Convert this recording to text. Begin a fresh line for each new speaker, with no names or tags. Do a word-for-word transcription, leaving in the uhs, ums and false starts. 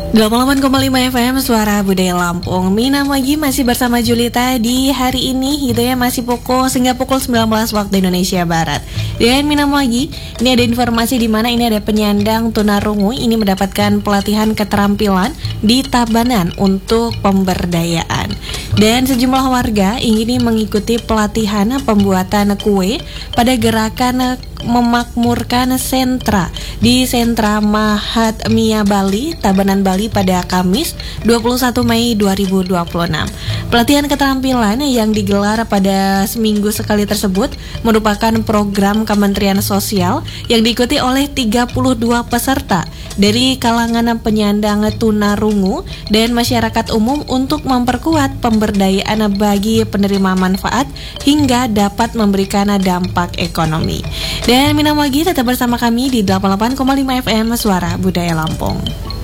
delapan puluh delapan koma lima F M Suara Budaya Lampung. Mina Mogi masih bersama Julita di hari ini gitu ya, masih pukul hingga pukul sembilan belas waktu Indonesia Barat. Dan Mina Mogi, ini ada informasi di mana ini ada penyandang tunarungu ini mendapatkan pelatihan keterampilan di Tabanan untuk pemberdayaan. Dan sejumlah warga ingin mengikuti pelatihan pembuatan kue pada gerakan memakmurkan sentra di Sentra Mahatmia Bali, Tabanan Bali pada Kamis dua puluh satu Mei dua ribu dua puluh enam. Pelatihan keterampilan yang digelar pada seminggu sekali tersebut merupakan program Kementerian Sosial yang diikuti oleh tiga puluh dua peserta dari kalangan penyandang tunarungu dan masyarakat umum untuk memperkuat pemberdayaan bagi penerima manfaat hingga dapat memberikan dampak ekonomi. Dan Mina Mogi tetap bersama kami di delapan puluh delapan koma lima F M Suara Budaya Lampung.